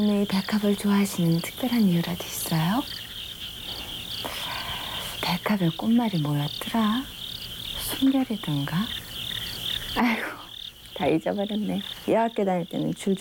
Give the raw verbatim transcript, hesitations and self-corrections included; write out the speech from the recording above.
이 백합을 좋아하시는 특별한 이유라도 있어요? 백합의 꽃말이 뭐였더라? 순결이던가? 아이고, 다 잊어버렸네. 여학교 다닐 때는 줄줄